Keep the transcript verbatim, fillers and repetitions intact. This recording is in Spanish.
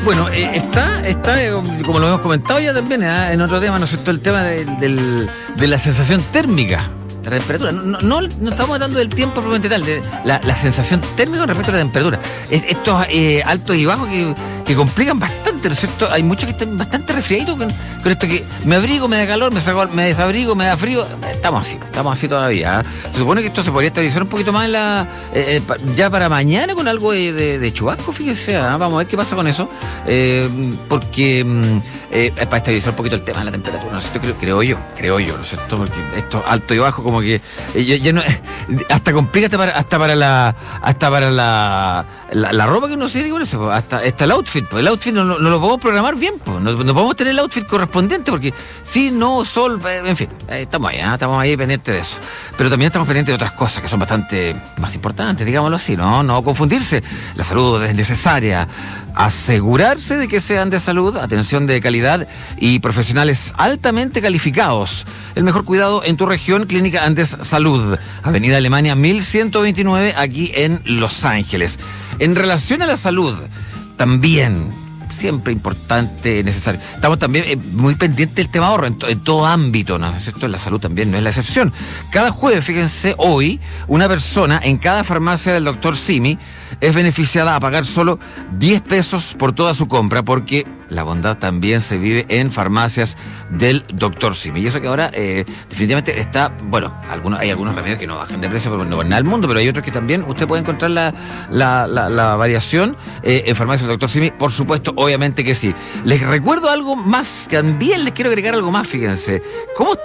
Bueno, eh, está, está eh, como lo hemos comentado ya también eh, en otro tema, ¿no es cierto? El tema de, del, de la sensación térmica, la temperatura. No, no, no estamos hablando del tiempo propiamente tal, de la, la sensación térmica respecto a la temperatura. Es, estos eh, altos y bajos que, que complican bastante, ¿no es cierto? Hay muchos que están bastante resfriaditos con, con esto que me abrigo, me da calor, me, saco, me desabrigo, me da frío. Estamos así, estamos así todavía. ¿eh? Se supone que esto se podría estabilizar un poquito más en la, eh, ya para mañana con algo de, de, de chubasco, fíjense. ¿eh? Vamos a ver qué pasa con eso. Eh, porque eh, para estabilizar un poquito el tema de la temperatura, ¿no es cierto? Creo, creo yo, creo yo, ¿no es cierto? Porque esto alto y bajo como que eh, ya, ya no, hasta complica hasta para, hasta para la hasta para la, la, la ropa que uno se tiene que ponerse, hasta, hasta el outfit, pues el outfit no, no, no lo podemos programar bien, pues no, no podemos tener el outfit correspondiente porque si no, sol, en fin, eh, estamos ahí, ¿eh? estamos ahí pendientes de eso. Pero también estamos pendientes de otras cosas que son bastante más importantes, digámoslo así, ¿no? No confundirse. La salud es necesaria. Asegurarse de que sean de salud, atención de calidad y profesionales altamente calificados. El mejor cuidado en tu región, Clínica Andes Salud, Avenida Alemania mil ciento veintinueve, aquí en Los Ángeles. En relación a la salud, también siempre importante, necesario. Estamos también eh, muy pendientes del tema ahorro en, to, en todo ámbito, ¿no es cierto? En la salud también no es la excepción. Cada jueves, fíjense, hoy, una persona en cada farmacia del doctor Simi es beneficiada a pagar solo diez pesos por toda su compra, porque la bondad también se vive en farmacias del doctor Simi. Y eso que ahora eh, definitivamente está, bueno, algunos, hay algunos remedios que no bajan de precio, pero no van nada al mundo, pero hay otros que también usted puede encontrar la, la, la, la variación eh, en farmacias del doctor Simi, por supuesto, obviamente que sí. Les recuerdo algo más, también les quiero agregar algo más, fíjense. ¿Cómo